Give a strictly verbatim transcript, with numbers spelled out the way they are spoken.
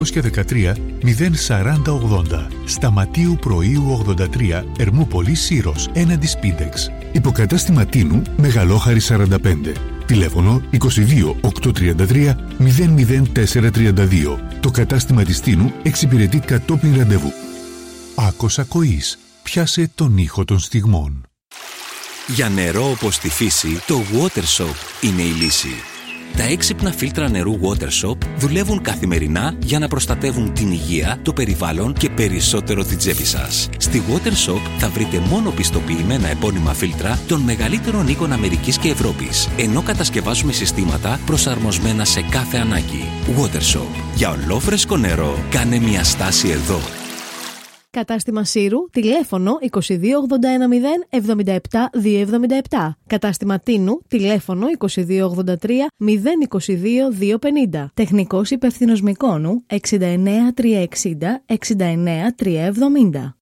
δεκατρία μηδέν σαράντα ογδόντα. Σταματίου Πρωίου ογδόντα τρία, Ερμούπολη Σύρος, έναντι Σπίντεξ. Υποκατάστημα Τίνου, Μεγαλόχαρη σαράντα πέντε. Τηλέφωνο είκοσι δύο οκτακόσια τριάντα τρία μηδέν μηδέν τέσσερα τριάντα δύο. Το κατάστημα της Τίνου εξυπηρετεί κατόπιν ραντεβού. Άκος Ακοής. Πιάσε τον ήχο των στιγμών. Για νερό όπως τη φύση, το WaterShop είναι η λύση. Τα έξυπνα φίλτρα νερού WaterShop δουλεύουν καθημερινά για να προστατεύουν την υγεία, το περιβάλλον και περισσότερο την τσέπη σας. Στη WaterShop θα βρείτε μόνο πιστοποιημένα επώνυμα φίλτρα των μεγαλύτερων οίκων Αμερικής και Ευρώπης, ενώ κατασκευάζουμε συστήματα προσαρμοσμένα σε κάθε ανάγκη. WaterShop. Για ολόφρεσκο νερό, κάνε μια στάση εδώ. Κατάστημα Σύρου, τηλέφωνο είκοσι δύο ογδόντα ένα μηδέν εβδομήντα επτά διακόσια εβδομήντα επτά. Κατάστημα Τίνου, τηλέφωνο είκοσι δύο ογδόντα τρία μηδέν είκοσι δύο διακόσια πενήντα. Τεχνικός υπεύθυνος Μυκόνου εξήντα εννέα τριακόσια εξήντα εξήντα εννέα τριακόσια εβδομήντα.